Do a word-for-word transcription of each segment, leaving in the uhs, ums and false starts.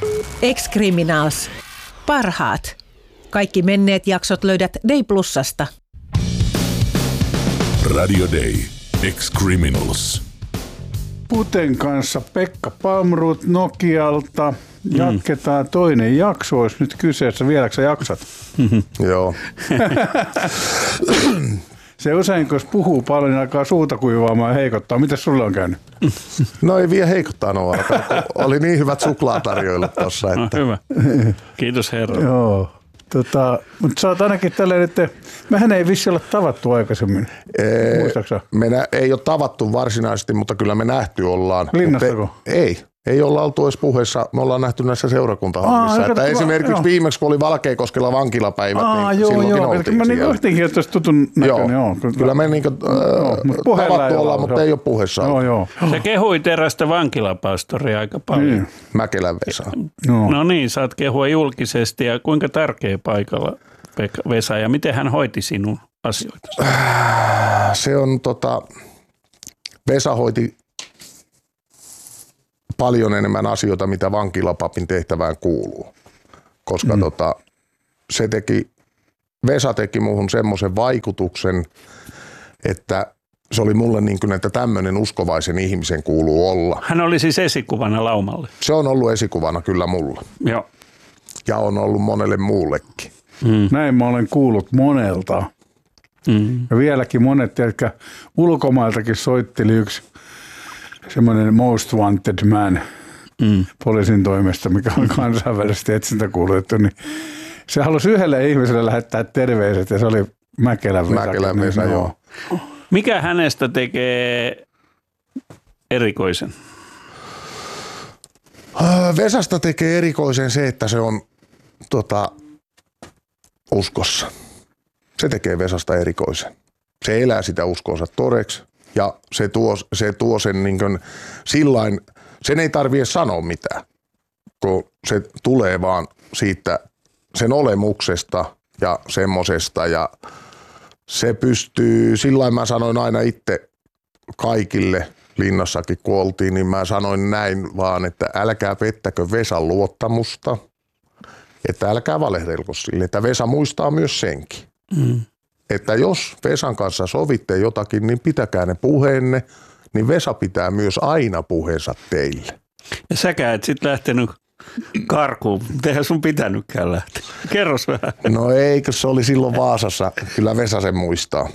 Ex-Criminals. Parhaat. Kaikki menneet jaksot löydät Day Plusasta. Radio Day. Ex-Criminals. Puten kanssa Pekka Palmroth Nokialta. Jatketaan toinen jakso, olisi nyt kyseessä. Vieläkö sä jaksat? Joo. Se usein, kun puhuu paljon, niin alkaa suuta kuivaamaan ja heikottaa. Mitäs sulle on käynyt? No ei vielä heikottaa noin. Oli niin hyvät suklaatarjoilut tuossa. Että... No, hyvä. Kiitos herra. Joo. Tota, mutta sä oot ainakin tälleen, että mehän ei vissi olla tavattu aikaisemmin. Muistaaksä? Me nä- ei ole tavattu varsinaisesti, mutta kyllä me nähty ollaan. Linnastako? Ei. Ei olla oltu edes puheessa. Me ollaan nähty näissä seurakuntahommissa. Aa, että esimerkiksi joo. Viimeksi, kun oli Valkeakoskella vankilapäivät, Aa, niin joo, silloinkin joo. oltiin mä siellä. Niin jotenkin, että olisi tutun näköinen. Joo. Joo. Kyllä me niin kuin, äh, tavattu ollaan, mutta ei ole puheessa. Joo, joo. Sä kehuit erästä vankilapastoria aika paljon. Niin. Mäkelän Vesa. No. no niin, saat kehua julkisesti. Ja kuinka tärkeä paikalla Pekka Vesa ja miten hän hoiti sinun asioita? Se on tota, Vesa hoiti paljon enemmän asioita, mitä vankilapapin tehtävään kuuluu. Koska mm. tota, se teki, Vesa teki muuhun semmoisen vaikutuksen, että se oli mulle niin kuin, että tämmöinen uskovaisen ihmisen kuuluu olla. Hän oli siis esikuvana Laumalle. Se on ollut esikuvana kyllä mulla. Joo. Ja on ollut monelle muullekin. Mm. Näin mä olen kuullut monelta. Mm. Ja vieläkin monet, jotka ulkomailtakin soitteli yksi semmoinen most wanted man mm. poliisin toimesta, mikä on kansainvälisesti etsintäkuulutettu, niin se halusi yhdelle ihmiselle lähettää terveiset ja se oli Mäkelän Vesa. Mäkelän Vesa, niin, joo. Mikä hänestä tekee erikoisen? Vesasta tekee erikoisen se, että se on tota, uskossa. Se tekee Vesasta erikoisen. Se elää sitä uskonsa todeksi ja se tuo, se tuo sen niin kuin sillain, sen ei tarvitse sanoa mitään, kun se tulee vaan siitä sen olemuksesta ja semmosesta ja se pystyy, sillain mä sanoin aina itse kaikille linnassakin kun oltiin, niin mä sanoin näin vaan, että älkää pettäkö Vesan luottamusta, että älkää valehdelko sille, että Vesa muistaa myös senkin. Mm. Että jos Vesan kanssa sovitte jotakin, niin pitäkää ne puheenne, niin Vesa pitää myös aina puheensa teille. Ja säkään et sit lähtenyt karkuun, eihän sun pitänytkään lähteä. Kerros vähän. No eikö se oli silloin Vaasassa, kyllä Vesa sen muistaa.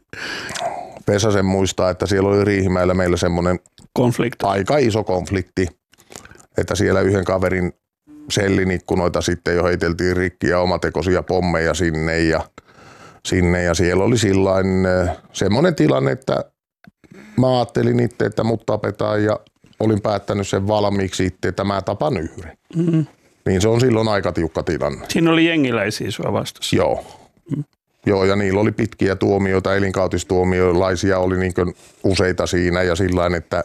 Vesa sen muistaa, että siellä oli Riihimäellä meillä semmoinen konflikti. Aika iso konflikti, että siellä yhden kaverin sellin ikkunoita sitten jo heiteltiin rikki ja omatekoisia pommeja sinne ja sinne ja siellä oli sillain semmoinen tilanne, että mä ajattelin itse, että mut tapetaan ja olin päättänyt sen valmiiksi itse, että mä tapan yhden. Mm-hmm. Niin se on silloin aika tiukka tilanne. Siinä oli jengiläisiä sua vastassa. Joo. Mm. Joo, ja niillä oli pitkiä tuomioita, elinkautistuomiolaisia oli niin kuin useita siinä ja sillain, että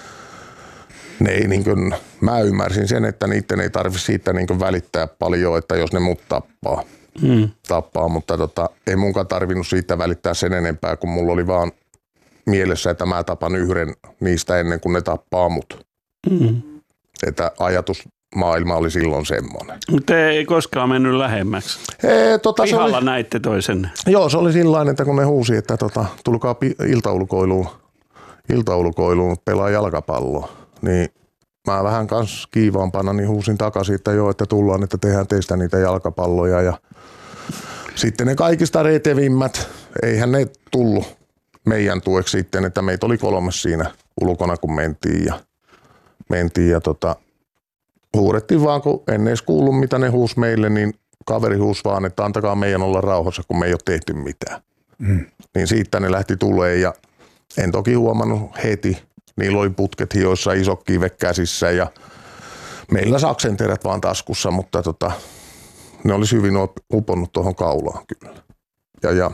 ne ei niin kuin, mä ymmärsin sen, että niiden ei tarvitse siitä niin kuin välittää paljon, että jos ne mut tappaa. Mm. tappaa, mutta tota, ei munkaan tarvinnut siitä välittää sen enempää, kun mulla oli vaan mielessä, että mä tapan yhden niistä ennen kuin ne tappaa mut. Mm. Että ajatusmaailma oli silloin semmoinen. Mutta ei koskaan mennyt lähemmäksi. Ee, tota, Pihalla oli, näitte toisen. Joo, se oli sillain, että kun ne huusi, että tota, tulkaa iltaulkoiluun, iltaulkoiluun pelaa jalkapalloa, niin mä vähän kans kiivaampana niin huusin takaisin, että joo, että tullaan, että tehdään teistä niitä jalkapalloja ja sitten ne kaikista retevimmät, eihän ne tullut meidän tueksi sitten, että meitä oli kolme siinä ulkona, kun mentiin ja, mentiin ja tota, huudettiin vaan, kun en edes kuullut, mitä ne huusi meille, niin kaveri huusi vaan, että antakaa meidän olla rauhassa, kun me ei ole tehty mitään. Mm. Niin siitä ne lähti tulee ja en toki huomannut heti. Niillä oli putket hioissa, isot kivet käsissä ja meillä saksenterät vaan taskussa, mutta tota, ne olisi hyvin uponnut tuohon kaulaan kyllä. Ja, ja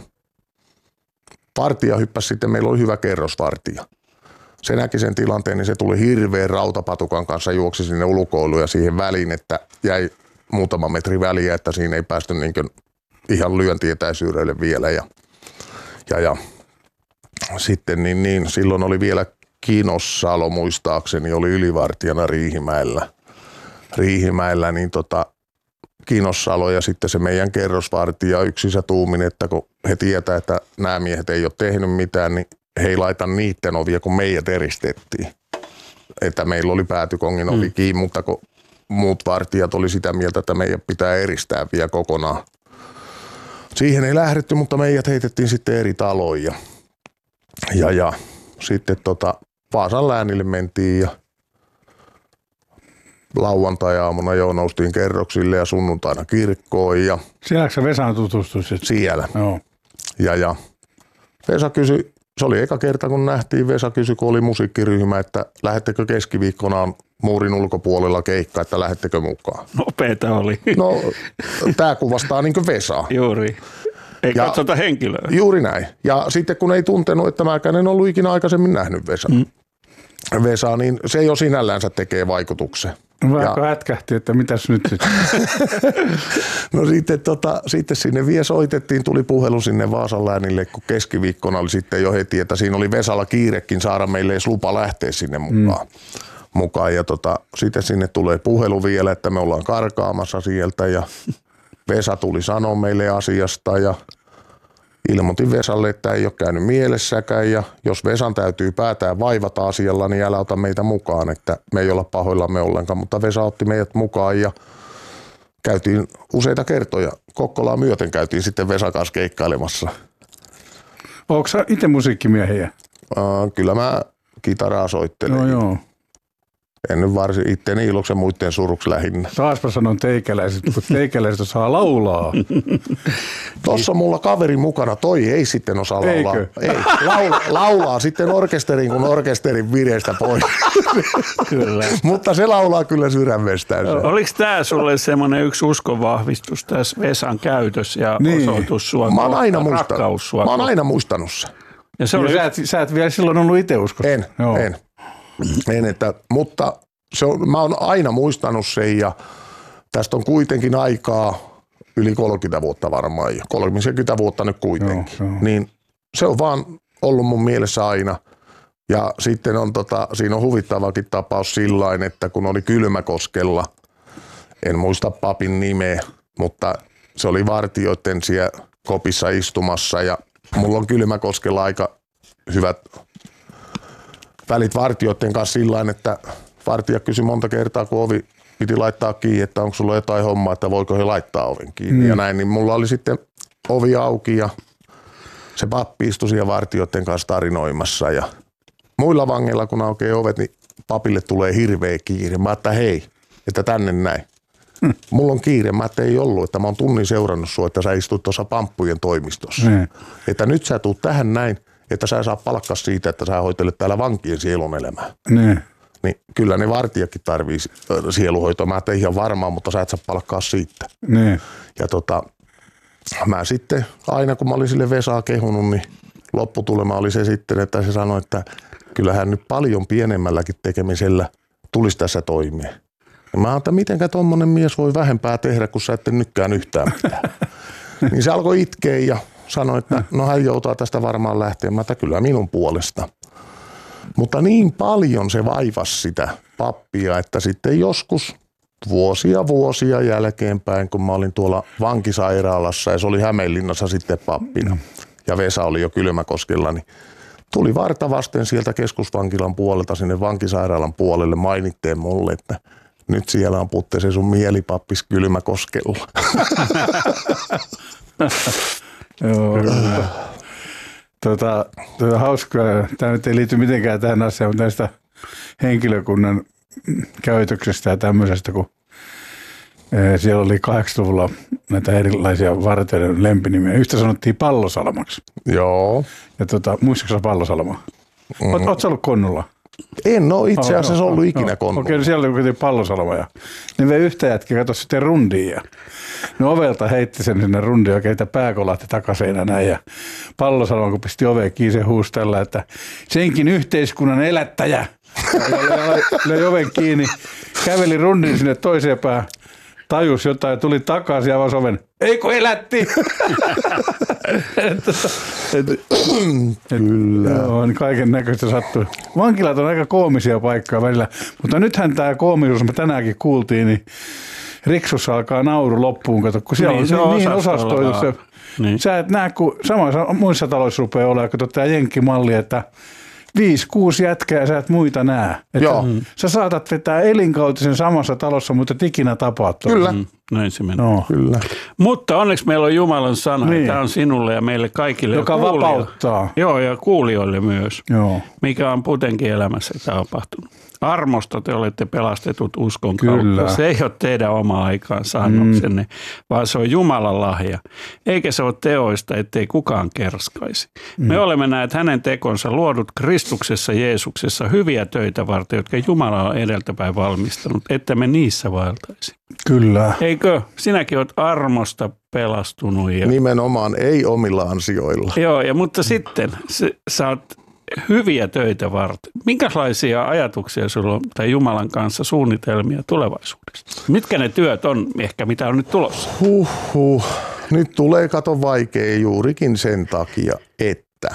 vartija hyppäsi sitten, meillä oli hyvä kerrosvartija. Se näki sen tilanteen, niin se tuli hirveän rautapatukan kanssa, juoksi sinne ulkoiluun ja siihen väliin, että jäi muutama metri väliä, että siinä ei päästy niin kuin ihan lyöntietäisyydelle vielä. Ja, ja, ja sitten niin, niin, silloin oli vielä Kinossalo muistaakseni, oli ylivartijana Riihimäellä. Riihimäellä, niin tota, Kinossalo ja sitten se meidän kerrosvartija yksissä tuumin, että kun he tietää, että nämä miehet ei ole tehnyt mitään, niin he ei laita niiden ovia, kun meidät eristettiin. Että meillä oli päätykongin ovi kiinni, mm. mutta kun muut vartijat oli sitä mieltä, että meidät pitää eristää vielä kokonaan. Siihen ei lähdetty, mutta meidät heitettiin sitten eri taloon ja, ja, ja sitten tota, Vaasan läänille mentiin ja lauantai-aamuna jo noustiin kerroksille ja sunnuntaina kirkkoon. Ja sielläkö sä Vesaan tutustuisit? Siellä. Joo. Ja, ja Vesa kysyi, se oli eka kerta kun nähtiin, Vesa kysyi, kun oli musiikkiryhmä, että lähettekö keskiviikkona muurin ulkopuolella keikka, että lähettekö mukaan? Nopeeta oli. No, tää kuvastaa niin kuin Vesaa. Juuri. Ei ja katsota henkilöä. Juuri näin. Ja sitten kun ei tuntenut, että mäkään en ollut ikinä aikaisemmin nähnyt Vesaa, mm. Vesaa, niin se jo sinällänsä tekee vaikutuksen. Vähän hätkähti, että mitäs nyt sitten? No sitten, tota, sitten sinne vielä soitettiin, tuli puhelu sinne Vaasan läänille, kun keskiviikkona oli sitten jo heti, että siinä oli Vesalla kiirekin saada meille edes lupa lähteä sinne mukaan. Mm. mukaan. Ja tota, sitten sinne tulee puhelu vielä, että me ollaan karkaamassa sieltä ja Vesa tuli sanoa meille asiasta ja ilmoitin Vesalle, että ei ole käynyt mielessäkään ja jos Vesan täytyy päätään vaivata asialla, niin älä ota meitä mukaan, että me ei olla pahoillamme ollenkaan, mutta Vesa otti meidät mukaan ja käytiin useita kertoja. Kokkolaa myöten käytiin sitten Vesan kanssa keikkailemassa. Oletko sä itse musiikkimiehiä? Uh, kyllä mä kitaraa soittelen. No joo. En nyt varsin itteni iloksen muiden suruksi lähinnä. Taaspa sanon teikäläiset, kun teikäläiset osaa laulaa. Tuossa on mulla kaveri mukana, toi ei sitten osaa laulaa. Eikö? Ei, laula, laulaa sitten orkesterin kun orkesterin vireestä pois. Kyllä. Mutta se laulaa kyllä sydämestään. Oliko tämä sulle semmoinen yksi uskonvahvistus tässä Vesan käytös ja niin. osoitus sua mä oon aina kohtaan, muistanut. rakkaus sua Mä oon aina muistanut se. Ja se oli... sä, et, sä et vielä silloin ollut itse uskossa. En, Joo. en. en että, mutta se on, mä oon aina muistanut sen ja tästä on kuitenkin aikaa yli kolmekymmentä vuotta varmaan jo. kolmekymmentä vuotta nyt kuitenkin. Joo, joo. Niin se on vaan ollut mun mielessä aina. Ja sitten on tota, siinä on huvittavakin tapaus sillain, että kun oli Kylmäkoskella, en muista papin nimeä, mutta se oli vartijoiden siellä kopissa istumassa ja mulla on Kylmäkoskella aika hyvät välit vartijoiden kanssa sillain, että vartija kysyi monta kertaa, kun ovi piti laittaa kiinni, että onko sulla jotain hommaa, että voiko he laittaa oven kiinni mm. ja näin, niin mulla oli sitten ovi auki ja se pappi istui siellä vartijoiden kanssa tarinoimassa ja muilla vangeilla, kun aukeaa ovet, niin papille tulee hirveä kiire. Mä että hei, että tänne näin. Mm. Mulla on kiire, mä että ei ollut, että mä oon tunnin seurannut sua, että sä istut tuossa pamppujen toimistossa. Mm. Että nyt sä tuut tähän näin, että sä saa palkkaa siitä, että sä hoitelet täällä vankien sielun elämää. Mm. Niin kyllä ne vartijakin tarvii sieluhoitoa. Mä että ihan varmaan, mutta sä et saa palkkaa siitä. Mm. Ja tota, mä sitten aina kun mä olin sille Vesaa kehunut, niin lopputulema oli se sitten, että se sanoi, että kyllähän nyt paljon pienemmälläkin tekemisellä tulisi tässä toimeen. Ja mä ajattelin, että mitenkä tommonen mies voi vähempää tehdä, kun sä ette nytkään yhtään mitään. Niin se alkoi itkeä ja sanoi, että no hän joutaa tästä varmaan lähteä. Mä että kyllä minun puolesta. Mutta niin paljon se vaivasi sitä pappia, että sitten joskus vuosia vuosia jälkeenpäin, kun mä olin tuolla vankisairaalassa ja se oli Hämeenlinnassa sitten pappina ja Vesa oli jo Kylmäkoskella, niin tuli varta vasten sieltä keskusvankilan puolelta sinne vankisairaalan puolelle mainitteen mulle, että nyt siellä on putte se sun mielipappis Kylmäkoskella. Joo. Tota, tota, hauskaa. Tämä nyt ei liity mitenkään tähän asiaan, mutta näistä henkilökunnan käytöksestä ja tämmöisestä, kun siellä oli kahdeksankymmentäluvulla näitä erilaisia vartijoiden lempinimiä. Yhtä sanottiin Pallosalmaksi. Joo. Ja tota, muistatko sä Pallosalmaa? Mm. Oot, oot sä ollut Konnulla? En ole itse asiassa ollut ikinä Konnulla. Okei, okay, siellä oli kuitenkin Pallosalma ja ne vei yhtä jätkiä, katso sitten rundiin ja ne ovelta heitti sen sinne rundiin oikein, että pää kolahti takaisin näin ja Pallosalma, kun pisti oveen kiinni, se huusi tällä, että senkin yhteiskunnan elättäjä. Löi, löi oven kiinni, käveli rundin sinne toiseen päähän, tajusi jotain, tuli takaisin ja avasi oven. Eikö elätti? Kyllä. Joo, niin kaiken näköistä sattuu. Vankilat on aika koomisia paikkoja välillä, mutta nythän tämä koomisuus, me tänäänkin kuultiin, niin Riksussa alkaa nauru loppuun, kato, kun siellä niin, on niin osastoitu se. Niin. Sä et näe, kun samassa muissa taloissa rupeaa olemaan, kun tämä jenkkimalli, että viisi, kuusi jätkää, sä et muita näe. Että mm. Sä saatat vetää elinkautisen samassa talossa, mutta et ikinä tapaat. Kyllä. Mm. Näin se menee. No. Kyllä. Mutta onneksi meillä on Jumalan sana. Niin. Tämä on sinulle ja meille kaikille. Joka ja vapauttaa. Joo, ja kuulijoille myös. Joo. Mikä on Putenkin elämässä tapahtunut. Armosta te olette pelastetut uskon Kyllä. kautta. Se ei ole teidän oma aikaan sanoksenne, mm. vaan se on Jumalan lahja. Eikä se ole teoista, ettei kukaan kerskaisi. Mm. Me olemme näet hänen tekonsa luodut Kristuksessa Jeesuksessa hyviä töitä varten, jotka Jumala on edeltäpäin valmistanut, että me niissä vaeltaisi. Kyllä. Eikö? Sinäkin olet armosta pelastunut. Ja... Nimenomaan ei omilla ansioilla. Joo, ja, mutta sitten se, sä oot hyviä töitä varten. Minkälaisia ajatuksia sulla on tai Jumalan kanssa suunnitelmia tulevaisuudesta? Mitkä ne työt on ehkä, mitä on nyt tulossa? Huhhuh. Nyt tulee kato vaikea juurikin sen takia, että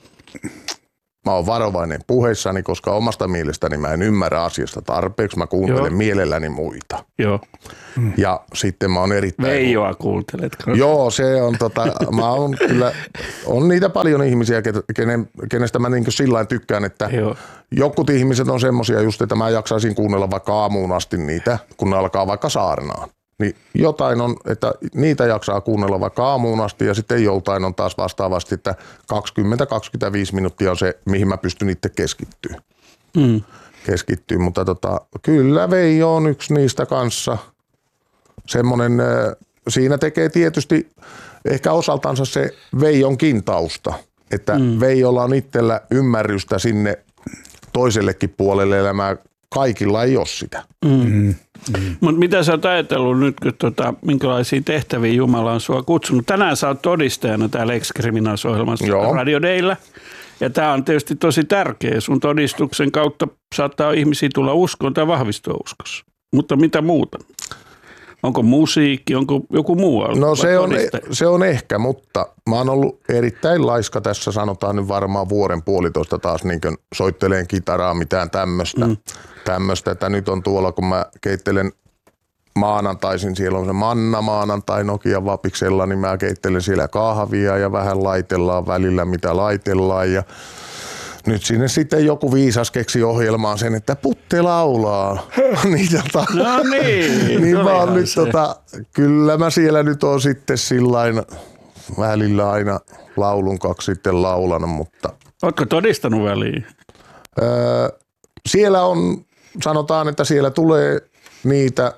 mä oon varovainen puheissani, koska omasta mielestäni mä en ymmärrä asiasta tarpeeksi. Mä kuuntelen Joo. mielelläni muita. Joo. Ja sitten mä oon erittäin... Veijoa kuunteletko? Joo, se on tota, mä oon kyllä, on niitä paljon ihmisiä, kenen, kenestä mä niin sillain tykkään, että Joo. jokut ihmiset on semmosia just, että mä jaksaisin kuunnella vaikka aamuun asti niitä, kun ne alkaa vaikka saarnaan. Niin jotain on, että niitä jaksaa kuunnella vaikka aamuun asti ja sitten joltain on taas vastaavasti, että kaksikymmentä kaksikymmentäviisi minuuttia on se, mihin mä pystyn itse keskittyä. Mm. Keskittyä, mutta tota, kyllä Veijo on yksi niistä kanssa. Semmoinen, siinä tekee tietysti ehkä osaltansa se Veijonkin tausta, että mm. Veijolla on itsellä ymmärrystä sinne toisellekin puolelle elämää. Kaikilla ei ole sitä. Mm. Mm. Mm. Mutta mitä sä oot ajatellut nyt, kun tota, minkälaisia tehtäviä Jumala on sua kutsunut? Tänään sä oot todistajana täällä Ex Criminals-ohjelmassa Radio Dayllä. Ja tämä on tietysti tosi tärkeä. Sun todistuksen kautta saattaa ihmisiä tulla uskoon tai vahvistua uskossa. Mutta mitä muuta? Onko musiikki, onko joku muu? No se on, se on ehkä, mutta mä oon ollut erittäin laiska tässä, sanotaan nyt varmaan vuoden puolitoista taas niin kuin soitteleen kitaraa, mitään tämmöistä. Mm. Tämmöistä, että nyt on tuolla, kun mä keittelen maanantaisin, siellä on se Manna maanantai Nokian Vapiksella, niin mä keittelen siellä kahvia ja vähän laitellaan välillä, mitä laitellaan ja nyt sinne sitten joku viisas keksi ohjelmaan sen, että Putte laulaa. niin, tota, no niin. niin mä oon nyt tota, kyllä mä siellä nyt on sitten sillain välillä aina laulun kaksi sitten laulanut, mutta... Ootko todistanut väliin? Öö, siellä on, sanotaan, että siellä tulee niitä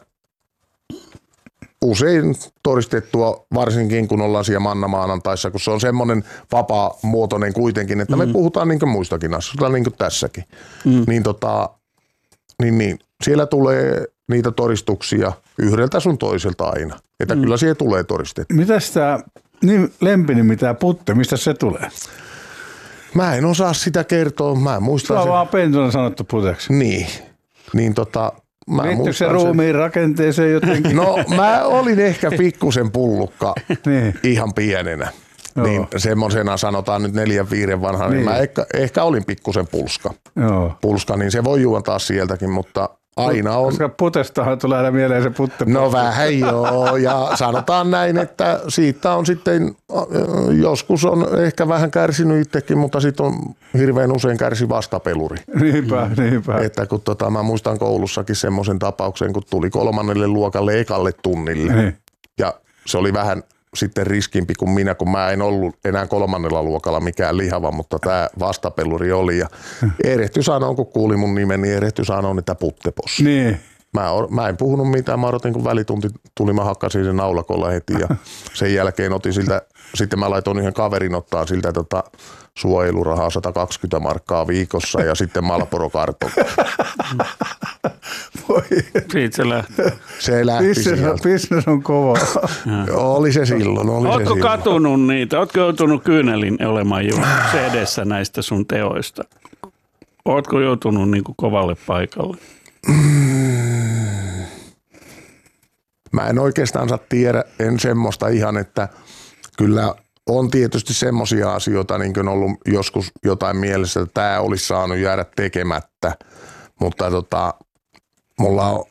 usein todistettua, varsinkin kun ollaan siellä Manna-maanantaissa, kun se on semmoinen vapaa-muotoinen kuitenkin, että me mm. puhutaan niin kuin muistakin asioista, niin kuin tässäkin. Mm. Niin, tota, niin, niin siellä tulee niitä todistuksia yhdeltä sun toiselta aina. Että mm. kyllä siihen tulee todistettua. Mitäs tämä niin lempinimi, tämä Putte, mistä se tulee? Mä en osaa sitä kertoa, mä muistan se. Se on vaan pentuna sanottu Puteksi. Niin, niin tota... Liittyykö se ruumiin rakenteeseen jotenkin? No mä olin ehkä pikkusen pullukka niin. ihan pienenä. Joo. Niin semmosena sanotaan nyt neljän viiden vanha, niin, niin mä ehkä, ehkä olin pikkusen pulska. Joo. Pulska, niin se voi juontaa sieltäkin, mutta aina on... Koska Putestahan tulee aina mieleen se Putte. No vähän joo, ja sanotaan näin, että siitä on sitten, joskus on ehkä vähän kärsinyt itsekin, mutta sitten on hirveän usein kärsi vastapeluri. Niinpä, niinpä. Että kun tota, mä muistan koulussakin semmoisen tapauksen, kun tuli kolmannelle luokalle ekalle tunnille. Niin. Ja se oli vähän sitten riskimpi kuin minä, kun mä en ollut enää kolmannella luokalla mikään lihava, mutta tämä vastapeluri oli. Ja erehty sanoa, kun kuuli mun nimen, niin erehty sanoa, että Puttepossi. Niin. Mä, mä en puhunut mitään, mä odotin, kun välitunti tuli, mä hakkasin sen naulakolla heti ja sen jälkeen otin siltä, sitten mä laitoin yhden kaverin ottaa siltä tota, suojelurahaa sata kaksikymmentä markkaa viikossa ja sitten Marlboro-karton. Siitä se lähti. Se lähti business, sieltä. Business on kova. Oli se silloin. Oli Ootko se katunut silloin. Niitä? Ootko joutunut kyynelin olemaan jo se edessä näistä sun teoista? Ootko joutunut niin kuin kovalle paikalle? Mä en oikeastaan tiedä, en semmoista ihan, että kyllä on tietysti semmoisia asioita, niin kuin ollut joskus jotain mielessä, että tämä olisi saanut jäädä tekemättä, mutta tota, mulla on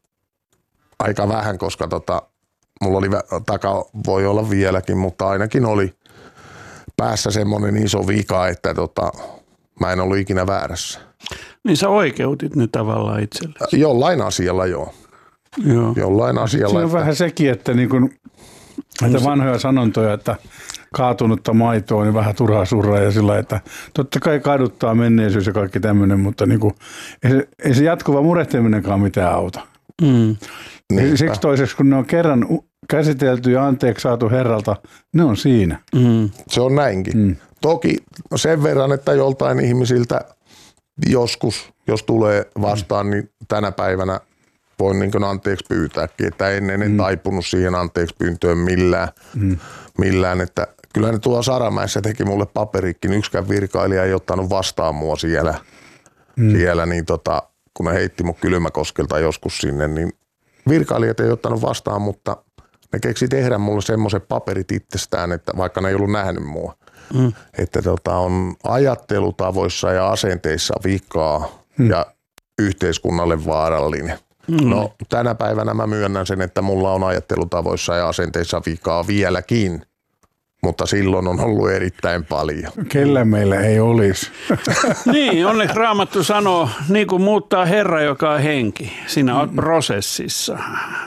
aika vähän, koska tota, mulla oli taka, voi olla vieläkin, mutta ainakin oli päässä semmoinen iso vika, että tota, mä en ollut ikinä väärässä. Niin sä oikeutit ne tavallaan itsellesi. Jollain asialla joo. Joo. Jollain asialla. Se on että... vähän sekin, että niin kun, että vanhoja sanontoja, että kaatunutta maitoa, niin vähän turhaa surraa ja sillä, että totta kai kaduttaa menneisyys ja kaikki tämmöinen, mutta niin kuin, ei, se, ei se jatkuva murehtiminenkaan mitään auta. Mm. Siksi toiseksi, kun ne on kerran käsitelty ja anteeksi saatu herralta, ne on siinä. Mm. Se on näinkin. Mm. Toki sen verran, että joltain ihmisiltä joskus, jos tulee vastaan, mm. niin tänä päivänä voin niin kuin anteeksi pyytääkin, että ennen en mm. taipunut siihen anteeksi pyyntöön millään, mm. millään, että kyllä ne tuolla Saramäessä teki mulle paperikin, yksikään virkailija ei ottanut vastaan mua siellä, mm. siellä niin tota, kun ne heitti mut Kylmäkoskelta joskus sinne, niin virkailijat ei ottanut vastaan, mutta ne keksi tehdä mulle semmoiset paperit itsestään, että vaikka ne ei ollut nähnyt mua, mm. että tota, on ajattelutavoissa ja asenteissa vikaa mm. ja yhteiskunnalle vaarallinen. Mm. No tänä päivänä mä myönnän sen, että mulla on ajattelutavoissa ja asenteissa vikaa vieläkin, mutta silloin on ollut erittäin paljon. Kellä meillä ei olisi. Niin, onneksi Raamattu sanoo, niin kuin muuttaa Herra, joka on henki. Sinä olet prosessissa.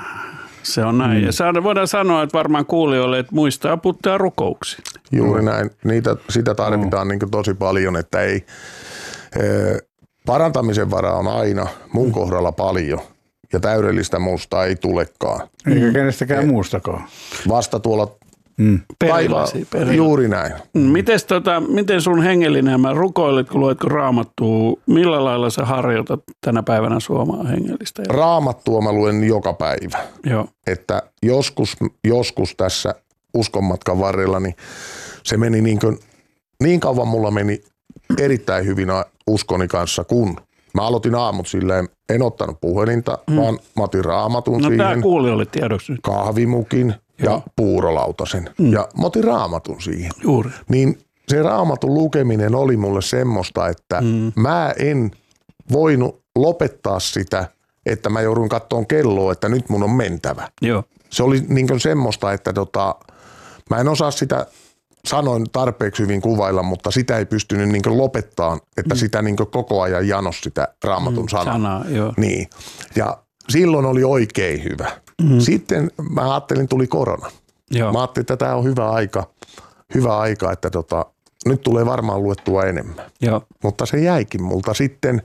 Se on näin. Mm. Ja voidaan sanoa, että varmaan kuulijoille, että muistaa puttaa rukouksia. Juuri näin. Niitä, sitä tarvitaan mm. niin kuin tosi paljon, että ei, e, parantamisen varaa on aina mun kohdalla paljon. Ja täydellistä muusta ei tulekaan. Eikä kenestäkään mm. muustakaan. Vasta tuolla mm. taivaan. Juuri näin. Mites, tota, miten sun hengellinen elämä, rukoiletko, luetko Raamattua, millä lailla sä harjoitat tänä päivänä suomaa hengellistä elämää? Raamattua mä luen joka päivä. Joo. Että joskus, joskus tässä uskonmatkan varrella, niin se meni niin, kuin, niin kauan mulla meni erittäin hyvin uskoni kanssa, kun mä aloitin aamut silleen, en ottanut puhelinta, mm. vaan mä otin Raamatun no, siihen. No tää kuulijoille tiedoksi nyt. Kahvimukin ja Joo. puurolautasen. Mm. Ja mä otin Raamatun siihen. Juuri. Niin se Raamatun lukeminen oli mulle semmoista, että mm. mä en voinut lopettaa sitä, että mä joudun kattoon kelloa, että nyt mun on mentävä. Joo. Se oli niin kuin semmoista, että tota, mä en osaa sitä sanoin tarpeeksi hyvin kuvailla, mutta sitä ei pystynyt niin kuin lopettaa, että mm. sitä niin kuin koko ajan janos sitä Raamatun mm, sanaa. sanaa joo. Niin. Ja silloin oli oikein hyvä. Mm. Sitten mä ajattelin, tuli korona. Joo. Mä ajattelin, että tämä on hyvä aika, hyvä aika että tota, nyt tulee varmaan luettua enemmän. Joo. Mutta se jäikin multa sitten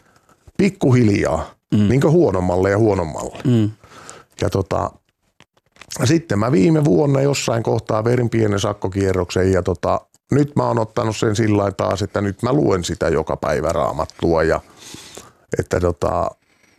pikkuhiljaa, mm. niin kuin huonommalle ja huonommalle. Mm. Ja tota, sitten mä viime vuonna jossain kohtaa verin pienen sakkokierroksen ja tota, nyt mä oon ottanut sen sillä lailla taas, että nyt mä luen sitä joka päivä Raamattua ja että tota,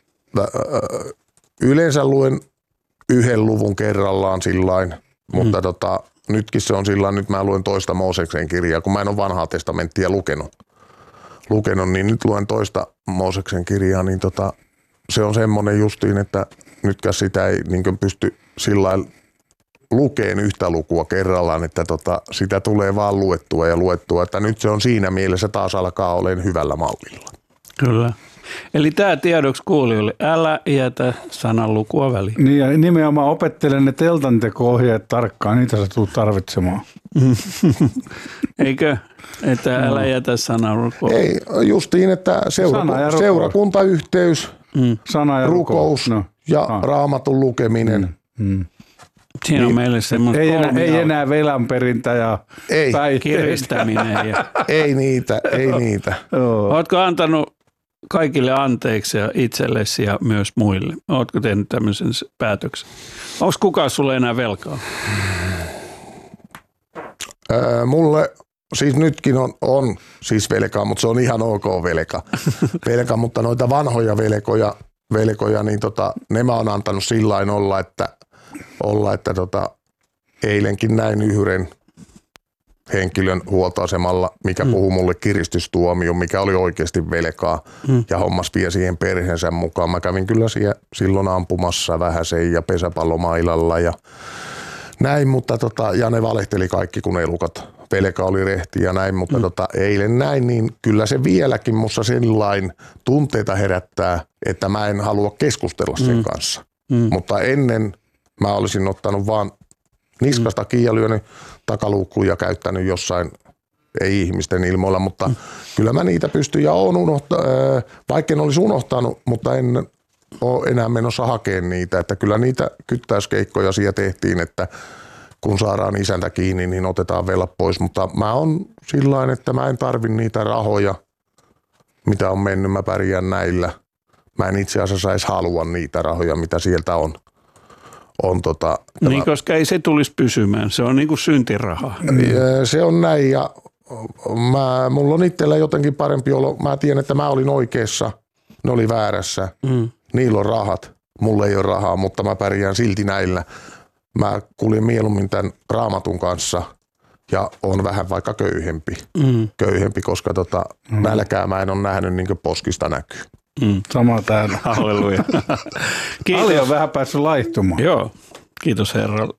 yleensä luen yhden luvun kerrallaan sillain, mutta mm. tota, nytkin se on sillain, nyt mä luen toista Mooseksen kirjaa, kun mä en ole vanhaa testamenttia lukenut, lukenut niin nyt luen toista Mooseksen kirjaa, niin tota, se on semmoinen justiin, että nytkään sitä ei niin pysty sillain lukeen yhtä lukua kerrallaan, että tota, sitä tulee vaan luettua ja luettua, että nyt se on siinä mielessä taas alkaa olemaan hyvällä mallilla. Kyllä. Eli tämä tiedoksi kuulijoille, älä jätä sanan lukua väliin. Niin ja nimenomaan opettelen ne teltanteko-ohjeet tarkkaan, niitä sä tulet tarvitsemaan. Eikö? Että älä no. jätä sanan lukua. Ei, justiin, että seura- seurakuntayhteys, mm. sana ja rukous no. ja ah. Raamatun lukeminen. Mm. Mm. Siinä on meille semmoinen ei, enää, ei enää velanperintä ja kiristäminen. Ja... ei niitä, ei niitä. Ootko antanut kaikille anteeksi ja itsellesi ja myös muille? Ootko tehnyt tämmöisen päätöksen? Onko kukaan sulle enää velkaa? Öö, mulle siis nytkin on, on siis velkaa, mutta se on ihan ok velka. velka mutta noita vanhoja velkoja, velkoja niin tota, ne mä oon antanut sillain olla, että olla, että tota, eilenkin näin yhden henkilön huoltoasemalla, mikä mm. puhui mulle kiristystuomio, mikä oli oikeasti velkaa mm. ja hommas vie siihen perheensä mukaan. Mä kävin kyllä siellä silloin ampumassa vähäsen ja pesäpallomailalla ja näin, mutta tota, ja ne valehteli kaikki, kun elukat. Velka oli rehti ja näin, mutta mm. tota, eilen näin, niin kyllä se vieläkin musta sellainen tunteita herättää, että mä en halua keskustella sen mm. kanssa. Mm. Mutta ennen mä olisin ottanut vaan niskasta kiinni ja lyönyt takaluukkuun ja käyttänyt jossain, ei ihmisten ilmoilla, mutta mm. kyllä mä niitä pystyn ja oon unohtanut, vaikka en olisi unohtanut, mutta en ole enää menossa hakemaan niitä. Että kyllä niitä kyttäyskeikkoja siellä tehtiin, että kun saadaan isäntä kiinni, niin otetaan velat pois, mutta mä oon sillain, että mä en tarvi niitä rahoja, mitä on mennyt, mä pärjään näillä. Mä en itse asiassa edes halua niitä rahoja, mitä sieltä on. on tota, niin, tämä, koska ei se tulisi pysymään, se on niin kuin syntiraha. Se on näin ja mä, mulla on itsellä jotenkin parempi olo. Mä tiedän, että mä olin oikeassa, ne oli väärässä, mm. niillä on rahat, mulla ei ole rahaa, mutta mä pärjään silti näillä. Mä kuljen mieluummin tämän Raamatun kanssa ja on vähän vaikka köyhempi, mm. köyhempi koska tota, mm. nälkää mä en ole nähnyt niin kuin poskista näkyy. Mm. Sama täällä. Halleluja. Ali on vähän päässyt laihtumaan. Joo, kiitos herralle.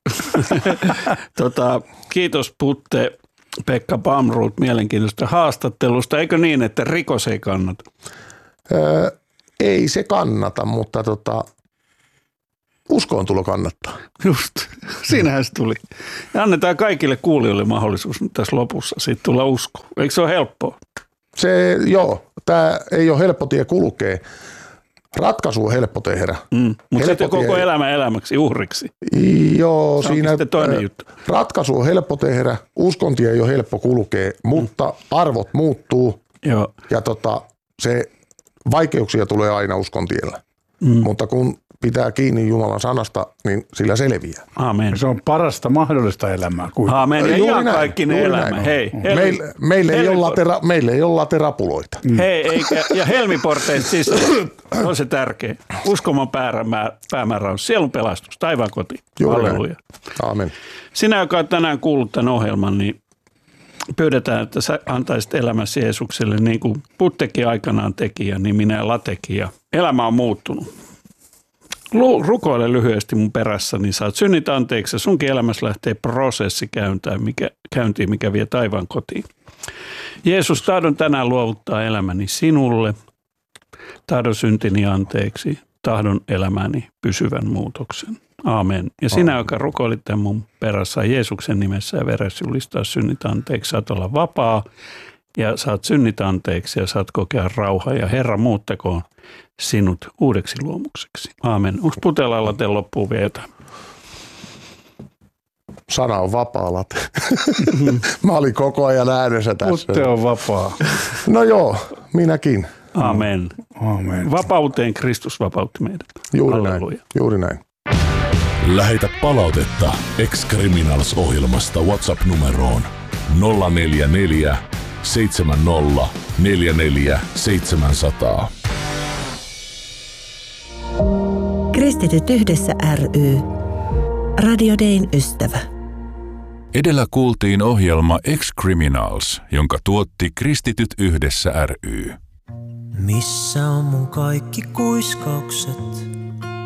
tota, kiitos Putte Pekka Bamruut mielenkiintoista haastattelusta. Eikö niin, että rikos ei kannata? Öö, ei se kannata, mutta tota, uskoon tulo kannattaa. Just, siinähän se tuli. Ja annetaan kaikille kuulijoille mahdollisuus nyt tässä lopussa siitä tulla uskoon. Eikö se ole helppoa? Se, joo, tämä ei ole helppo tie kulkea. Ratkaisu on helppo tehdä. Mm, mutta sitten koko tie... elämä elämäksi, uhriksi. Joo, se siinä toinen juttu. Ratkaisu on helppo tehdä. Uskontie ei ole helppo kulkea, mutta mm. arvot muuttuu. Joo. Ja tota, se vaikeuksia tulee aina uskontiellä. Mm. Mutta kun pitää kiinni Jumalan sanasta, niin sillä selviää. Amen. Se on parasta mahdollista elämää. Amen. Ja ihan kaikki ne elämä. Hei, Helmi, meille, meille, ei olla tera, meille ei ole laterapuloita. Mm. Hei, eikä, ja helmiporteista siis on se tärkeä. Uskoman päämäärä, päämäärä on sielun pelastus, taivaan koti. Halleluja. Amen. Sinä, joka on tänään kuullut tämän ohjelman, niin pyydetään, että sä antaisit elämäsi Jeesukselle niin kuin Puttekin aikanaan teki ja niin minä Latekin. Ja elämä on muuttunut. Rukoile lyhyesti mun perässä, niin saat synnit anteeksi ja sunkin elämässä lähtee prosessi käyntiin, mikä, käyntiin, mikä vie taivaan kotiin. Jeesus, tahdon tänään luovuttaa elämäni sinulle, tahdon syntini anteeksi, tahdon elämäni pysyvän muutoksen. Aamen. Ja sinä, Aamen. Joka rukoilit tämän mun perässä Jeesuksen nimessä ja veressä julistaa synnit anteeksi, saat olla vapaa ja saat synnit anteeksi ja saat kokea rauhaa ja Herra muuttakoon sinut uudeksi luomukseksi. Aamen. Onko Putelalla teillä loppuun vielä jotain? Sana on vapaa, Late. Mä olin koko ajan äänessä tässä. Putte on vapaa. No joo, minäkin. Aamen. Aamen. Vapauteen Kristus vapautti meidät. Juuri Halleluja. näin. Juuri näin. Lähetä palautetta Ex-Criminals-ohjelmasta WhatsApp-numeroon nolla neljä neljä seitsemän nolla neljä neljä seitsemän nolla nolla. Kristityt yhdessä ry. Radio Dayn ystävä. Edellä kuultiin ohjelma Ex-Criminals, jonka tuotti Kristityt yhdessä ry. Missä on mun kaikki kuiskaukset?